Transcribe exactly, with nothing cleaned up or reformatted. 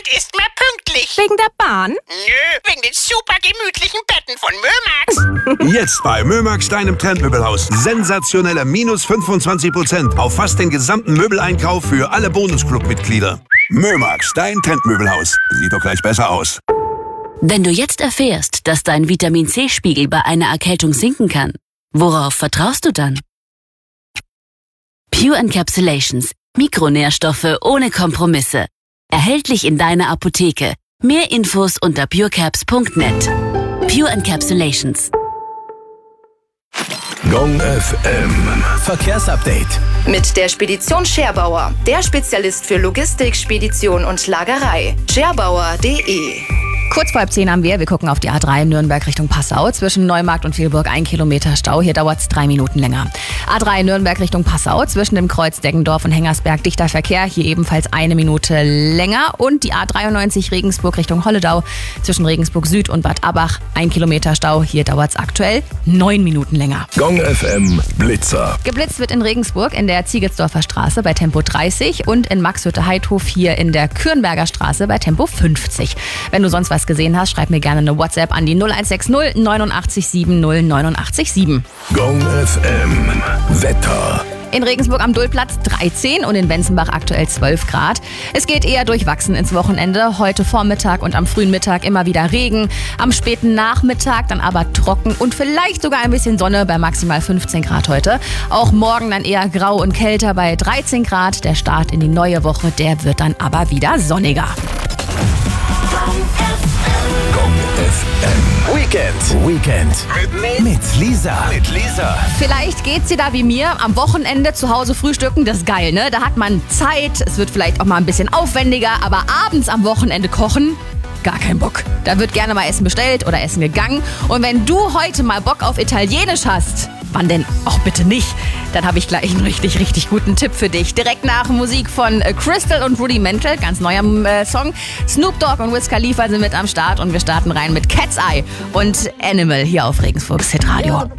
ist immer pünktlich. Wegen der Bahn? Nö, wegen den super gemütlichen Betten von Mömax. Jetzt bei Mömax, deinem Trendmöbelhaus. Sensationelle minus fünfundzwanzig Prozent auf fast den gesamten Möbeleinkauf für alle Bonusclub-Mitglieder. Mömax, dein Trendmöbelhaus. Sieht doch gleich besser aus. Wenn du jetzt erfährst, dass dein Vitamin-C-Spiegel bei einer Erkältung sinken kann, worauf vertraust du dann? Pure Encapsulations. Mikronährstoffe ohne Kompromisse. Erhältlich in deiner Apotheke. Mehr Infos unter purecaps punkt net. Pure Encapsulations. Gong F M. Verkehrsupdate. Mit der Spedition Scherbauer. Der Spezialist für Logistik, Spedition und Lagerei. scherbauer punkt de. Kurz vor halb zehn haben wir, wir gucken auf die A drei Nürnberg Richtung Passau. Zwischen Neumarkt und Vielburg ein Kilometer Stau. Hier dauert es drei Minuten länger. A drei Nürnberg Richtung Passau. Zwischen dem Kreuz Deggendorf und Hengersberg dichter Verkehr. Hier ebenfalls eine Minute länger. Und die A dreiundneunzig Regensburg Richtung Holledau. Zwischen Regensburg Süd und Bad Abach ein Kilometer Stau. Hier dauert es aktuell neun Minuten länger. Gong F M Blitzer. Geblitzt wird in Regensburg in der Ziegelsdorfer Straße bei Tempo dreißig und in Maxhütte-Heidhof hier in der Kürnberger Straße bei Tempo fünfzig. Wenn du sonst was gesehen hast, schreib mir gerne eine WhatsApp an die null eins sechs null neunundachtzig sieben null neunundachtzig sieben. Gong F M Wetter. In Regensburg am Dullplatz dreizehn und in Wenzenbach aktuell zwölf Grad. Es geht eher durchwachsen ins Wochenende. Heute Vormittag und am frühen Mittag immer wieder Regen. Am späten Nachmittag dann aber trocken und vielleicht sogar ein bisschen Sonne bei maximal fünfzehn Grad heute. Auch morgen dann eher grau und kälter bei dreizehn Grad. Der Start in die neue Woche, der wird dann aber wieder sonniger. Gong F M Weekend. Weekend. Mit, mit Lisa. Mit Lisa. Vielleicht geht's dir da wie mir. Am Wochenende zu Hause frühstücken, das ist geil, ne? Da hat man Zeit. Es wird vielleicht auch mal ein bisschen aufwendiger. Aber abends am Wochenende kochen, gar kein Bock. Da wird gerne mal Essen bestellt oder Essen gegangen. Und wenn du heute mal Bock auf Italienisch hast, wann denn auch bitte nicht, dann habe ich gleich einen richtig, richtig guten Tipp für dich. Direkt nach Musik von Crystal und Rudimental, ganz neuer äh, Song. Snoop Dogg und Wiz Khalifa sind mit am Start und wir starten rein mit Cat's Eye und Animal hier auf Regensburgs Hitradio.